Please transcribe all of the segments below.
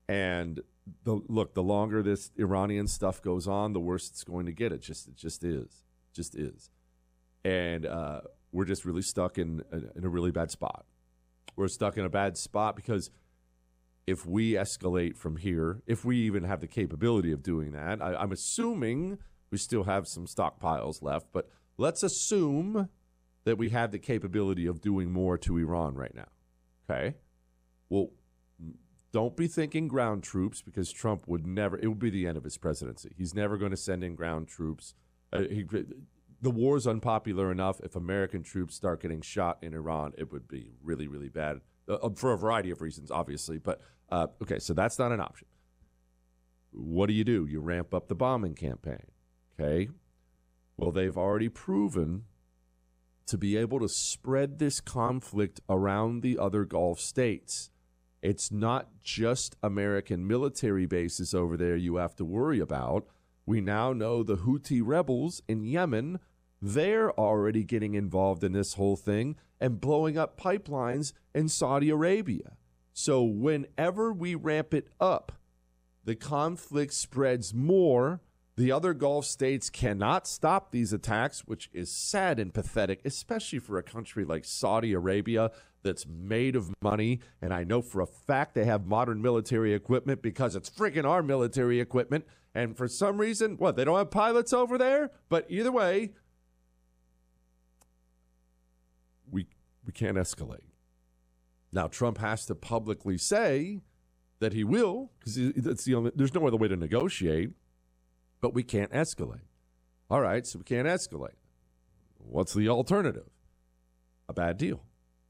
And the longer this Iranian stuff goes on, the worse it's going to get. It just is. And we're just really stuck in a really bad spot. We're stuck in a bad spot because if we escalate from here, if we even have the capability of doing that, I'm assuming we still have some stockpiles left, but let's assume that we have the capability of doing more to Iran right now. Okay? Well, don't be thinking ground troops, because Trump would never, it would be the end of his presidency. He's never going to send in ground troops. The war's unpopular enough. If American troops start getting shot in Iran, it would be really, really bad for a variety of reasons, obviously. But, okay, so that's not an option. What do? You ramp up the bombing campaign, okay? Well, they've already proven to be able to spread this conflict around the other Gulf states. It's not just American military bases over there you have to worry about. We now know the Houthi rebels in Yemen, they're already getting involved in this whole thing and blowing up pipelines in Saudi Arabia. So whenever we ramp it up, the conflict spreads more. The other Gulf states cannot stop these attacks, which is sad and pathetic, especially for a country like Saudi Arabia that's made of money. And I know for a fact they have modern military equipment because it's freaking our military equipment. And for some reason, they don't have pilots over there? But either way, we can't escalate. Now, Trump has to publicly say that he will, because there's no other way to negotiate. But we can't escalate. All right, so we can't escalate. What's the alternative? A bad deal.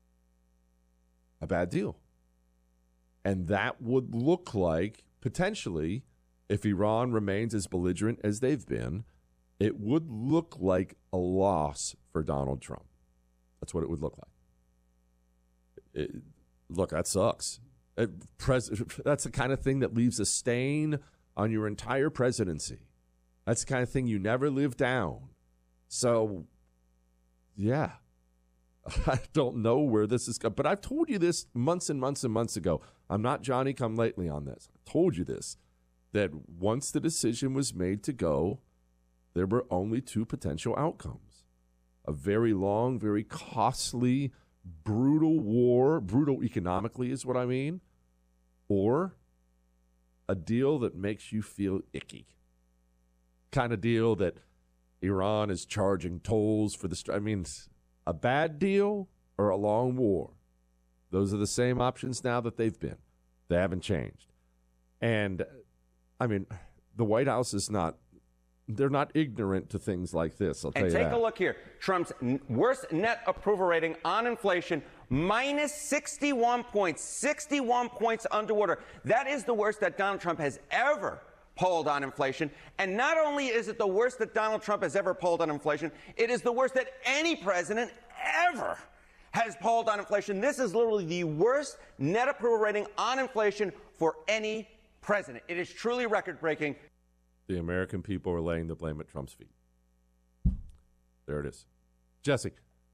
A bad deal. And that would look like, potentially, if Iran remains as belligerent as they've been, it would look like a loss for Donald Trump. That's what it would look like. Look, that sucks. That's the kind of thing that leaves a stain on your entire presidency. That's the kind of thing you never live down. So, yeah, I don't know where this is going. But I've told you this months and months and months ago. I'm not Johnny come lately on this. I told you this, that once the decision was made to go, there were only two potential outcomes. A very long, very costly, brutal war, brutal economically is what I mean, or a deal that makes you feel icky. Kind of deal that Iran is charging tolls for the a bad deal or a long war. Those are the same options now that they've been. They haven't changed. And the White House is they're not ignorant to things like this. I'll tell you that. And take a look here. Trump's worst net approval rating on inflation, minus 61 points, 61 points underwater. That is the worst that Donald Trump has ever polled on inflation. And not only is it the worst that Donald Trump has ever polled on inflation, it is the worst that any president ever has polled on inflation. This is literally the worst net approval rating on inflation for any president. It is truly record-breaking. The American people are laying the blame at Trump's feet. There it is. Jesse,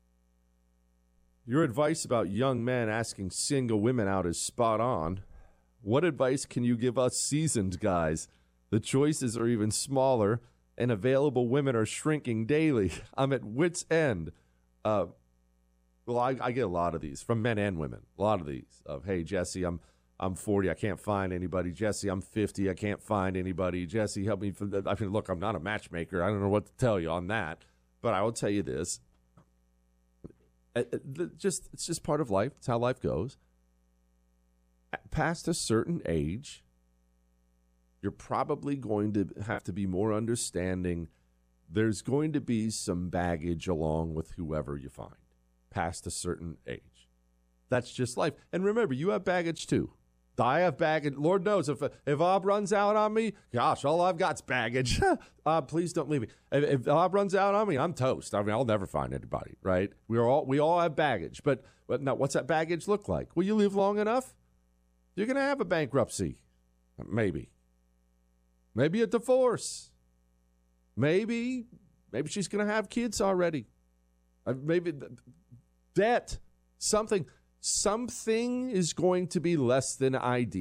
your advice about young men asking single women out is spot on. What advice can you give us seasoned guys? The choices are even smaller, and available women are shrinking daily. I'm at wit's end. I get a lot of these from men and women. A lot of these of, hey, Jesse, I'm 40. I can't find anybody. Jesse, I'm 50. I can't find anybody. Jesse, help me. Look, I'm not a matchmaker. I don't know what to tell you on that. But I will tell you this. It's just part of life. It's how life goes. Past a certain age, you're probably going to have to be more understanding. There's going to be some baggage along with whoever you find past a certain age. That's just life. And remember, you have baggage too. I have baggage. Lord knows if Ob runs out on me, gosh, all I've got's baggage. Please don't leave me. If Ob runs out on me, I'm toast. I'll never find anybody, right? We all have baggage. But now, what's that baggage look like? Will you live long enough? You're going to have a bankruptcy. Maybe a divorce. Maybe she's going to have kids already. Maybe debt. Something is going to be less than ideal.